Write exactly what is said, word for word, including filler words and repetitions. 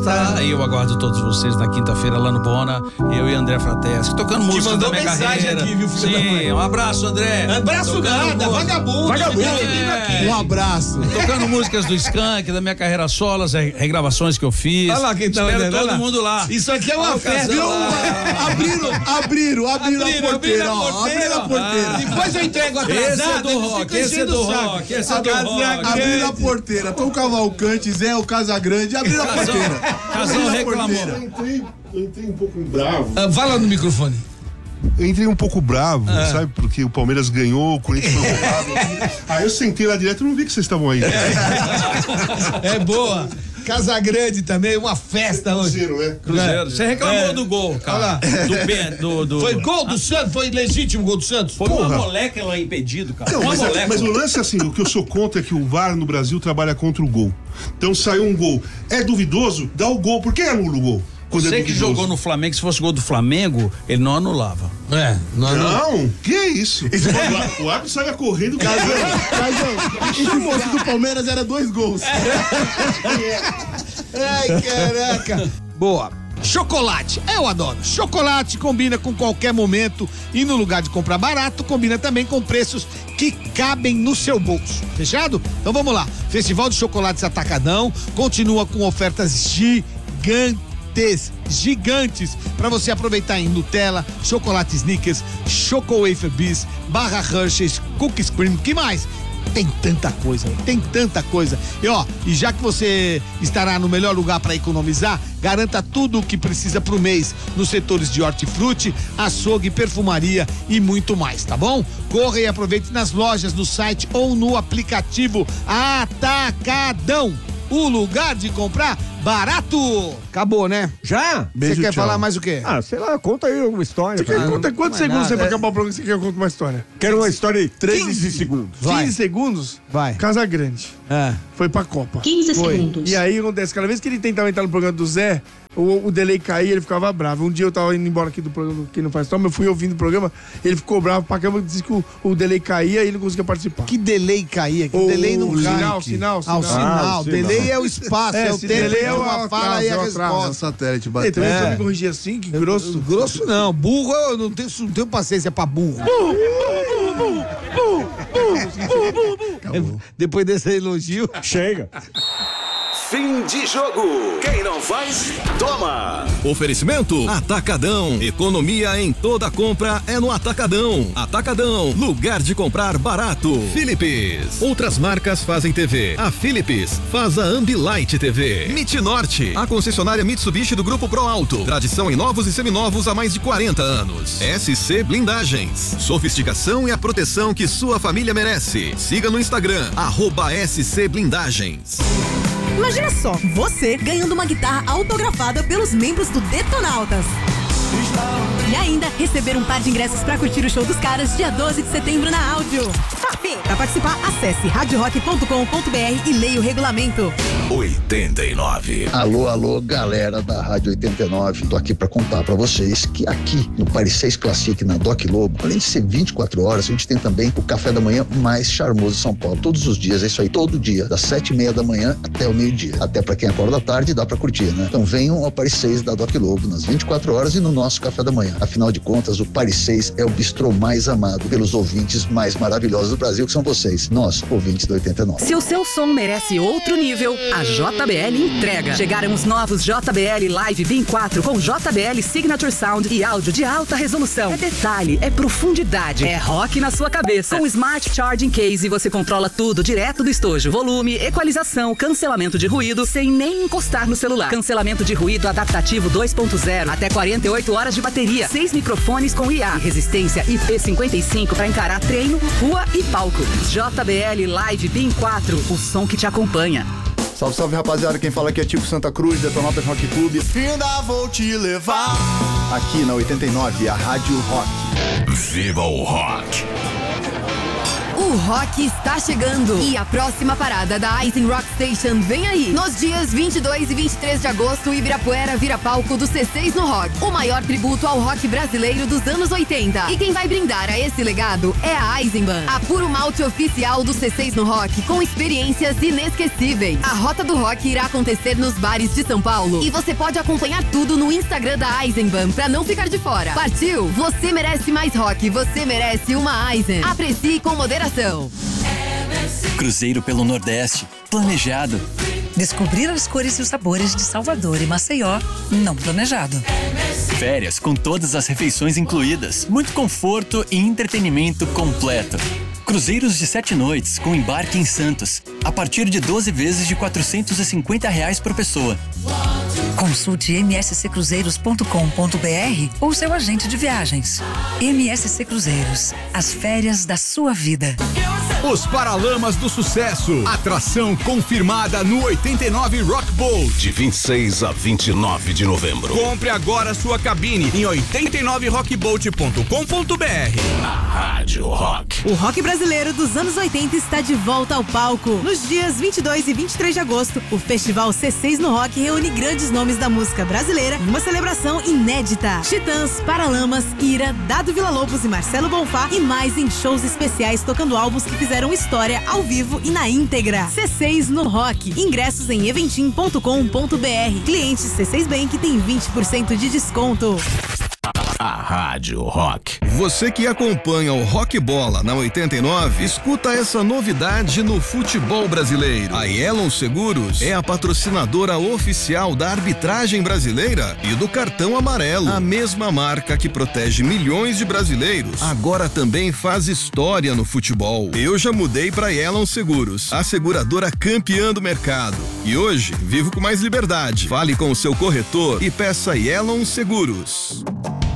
festa. E eu aguardo todos vocês na quinta-feira lá no Bona. Eu e André Frateschi, tocando música da minha carreira. Aqui, viu, Sim, um abraço, André. Abraço nada, vagabundo. Vagabundo. É. Um abraço. Tocando músicas do Skank, da minha carreira solo, as regravações que eu fiz. Olha lá quem tá Espero olhando, todo olha lá. mundo lá. Isso aqui é uma Olha o festa. casal lá. Abriram, abriram, abriram a porteira, ó. Abriram a porteira. Depois eu entrego atrasado. Esse é do eles rock, ficam esse é enchendo do o saco. rock, esse é do Casa rock. Grande. Abriram a porteira. Tom Cavalcante, Zé o Casagrande, abriram a porteira. Casal Abriram a reclamou. porteira. Eu entrei, eu entrei um pouco bravo. Ah, fala no microfone. Eu entrei um pouco bravo, sabe? Porque o Palmeiras ganhou, o Corinthians foi roubado. Aí eu sentei lá direto e não vi que vocês estavam aí. É boa. Casa Grande também, uma festa hoje. Cruzeiro, né? Cruzeiro. Você reclamou É. do gol, cara. Olha lá. Do, Ben- do, do... Foi gol do Santos? Foi legítimo gol do Santos? Foi Porra. uma molécula impedido, cara. Não, uma mas, é- molécula. mas o lance é assim, o que eu sou contra é que o V A R no Brasil trabalha contra o gol. Então saiu um gol. É duvidoso? Dá o gol. Por que anula o gol? Quando Você é que duvidoso? jogou no Flamengo, se fosse gol do Flamengo, ele não anulava. É, não, não. Não, que é isso? O, o árbitro saia correndo. Casão, Casão, e se fosse do Palmeiras era dois gols. Ai, caraca. Boa. Chocolate, eu adoro. Chocolate combina com qualquer momento e no lugar de comprar barato, combina também com preços que cabem no seu bolso. Fechado? Então vamos lá. Festival de Chocolates Atacadão continua com ofertas gigantes, gigantes, para você aproveitar em Nutella, chocolate Snickers, Choco Wafer Bis, barra Hershey's, Cookies Cream, que mais? Tem tanta coisa, tem tanta coisa. E ó, e já que você estará no melhor lugar para economizar, garanta tudo o que precisa pro mês nos setores de hortifruti, açougue, perfumaria e muito mais, tá bom? Corra e aproveite nas lojas, no site ou no aplicativo Atacadão. O lugar de comprar barato. Acabou, né? Já? Você quer tchau. falar mais o quê? Ah, sei lá, conta aí uma história. Você quer cara. contar quantos não é segundos nada. você vai acabar o programa? Você quer contar uma história? Quero uma história de quinze. quinze segundos. Vai. quinze segundos? Vai. Casa Grande. É. Foi pra Copa. quinze Foi. segundos. E aí acontece, cada vez que ele tentava entrar no programa do Zé, o, o delay caía, ele ficava bravo. Um dia eu tava indo embora aqui do programa Quem Não Faz Toma, eu fui ouvindo o programa, ele ficou bravo pra caramba, disse que o, o delay caía e ele não conseguia participar. Que delay caía, que delay não o cai. sinal, sinal, Ah, o sinal. sinal. Ah, o delay sinal. é o espaço, é, É, o se tempo delay entre é o uma fala e a atraso, é o atraso. resposta. Satélite Ei, bateu. também É. pra me corrigir assim, que grosso. Grosso não, burro eu não tenho, não tenho paciência pra burro. Depois desse elogio. Chega. Fim de jogo. Quem não faz, toma. Oferecimento Atacadão. Economia em toda compra é no Atacadão. Atacadão, lugar de comprar barato. Philips. Outras marcas fazem T V. A Philips faz a Ambilight T V. Mitnorte, a concessionária Mitsubishi do Grupo Pro Alto. Tradição em novos e seminovos há mais de quarenta anos. S C Blindagens. Sofisticação e a proteção que sua família merece. Siga no Instagram, arroba S C Blindagens. Imagina só, você ganhando uma guitarra autografada pelos membros do Detonautas. E ainda receber um par de ingressos pra curtir o show dos caras dia doze de setembro na Áudio. Enfim, pra participar, acesse rádio rock ponto com ponto b r e leia o regulamento. oitenta e nove. Alô, alô, galera da Rádio oitenta e nove. Tô aqui pra contar pra vocês que aqui no Paris seis Classic, na Doc Lobo, além de ser vinte e quatro horas, a gente tem também o café da manhã mais charmoso de São Paulo. Todos os dias, é isso aí, todo dia, das sete e meia da manhã até o meio-dia. Até pra quem acorda à tarde, dá pra curtir, né? Então venham ao Paris seis da Doc Lobo, nas vinte e quatro horas e no nosso café da manhã. Afinal de contas, o Paris seis é o bistrô mais amado pelos ouvintes mais maravilhosos do Brasil, que são vocês, nós, ouvintes da oitenta e nove. Se o seu som merece outro nível, a J B L entrega. Chegaram os novos J B L Live B I M quatro com J B L Signature Sound e áudio de alta resolução. É detalhe, é profundidade, é rock na sua cabeça. Com o Smart Charging Case você controla tudo direto do estojo. Volume, equalização, cancelamento de ruído sem nem encostar no celular. Cancelamento de ruído adaptativo dois ponto zero, até quarenta e oito horas de bateria. Seis microfones com I A. Resistência I P cinquenta e cinco para encarar treino, rua e palco. J B L Live B I M quatro, o som que te acompanha. Salve, salve, rapaziada. Quem fala aqui é Tico Santa Cruz, Detonautas Rock Clube. Ainda vou te levar. Aqui na oitenta e nove, a Rádio Rock. Viva o rock. O O rock está chegando e a próxima parada da Aizen Rock Station vem aí. Nos dias vinte e dois e vinte e três de agosto, Ibirapuera vira palco do C seis no Rock, o maior tributo ao rock brasileiro dos anos oitenta. E quem vai brindar a esse legado é a Eisenbahn, a puro malte oficial do C seis no Rock, com experiências inesquecíveis. A Rota do Rock irá acontecer nos bares de São Paulo e você pode acompanhar tudo no Instagram da Eisenbahn pra não ficar de fora. Partiu? Você merece mais rock, você merece uma Eisen. Aprecie com moderação. Cruzeiro pelo Nordeste, planejado. Descobrir as cores e os sabores de Salvador e Maceió, não planejado. Férias com todas as refeições incluídas, muito conforto e entretenimento completo. Cruzeiros de sete noites com embarque em Santos, a partir de doze vezes de quatrocentos e cinquenta reais por pessoa. Consulte m s c cruzeiros ponto com ponto b r ou seu agente de viagens. M S C Cruzeiros, as férias da sua vida. Os Paralamas do Sucesso. Atração confirmada no oitenta e nove Rock Bowl. De vinte e seis a vinte e nove de novembro. Compre agora sua cabine em oitenta e nove rock bolt ponto com ponto b r. Na Rádio Rock. O rock brasileiro dos anos oitenta está de volta ao palco. Nos dias vinte e dois e vinte e três de agosto, o Festival C seis no Rock reúne grandes nomes da música brasileira em uma celebração inédita. Titãs, Paralamas, Ira, Dado Villa-Lobos e Marcelo Bonfá e mais em shows especiais tocando álbuns que fizeram Fizeram história ao vivo e na íntegra. C seis no Rock. Ingressos em eventim ponto com ponto b r. Clientes C seis Bank tem vinte por cento de desconto. A Rádio Rock. Você que acompanha o Rock Bola na oitenta e nove, escuta essa novidade no futebol brasileiro. A Elon Seguros é a patrocinadora oficial da arbitragem brasileira e do cartão amarelo. A mesma marca que protege milhões de brasileiros, agora também faz história no futebol. Eu já mudei para Elon Seguros, a seguradora campeã do mercado. E hoje vivo com mais liberdade. Fale com o seu corretor e peça Elon Seguros.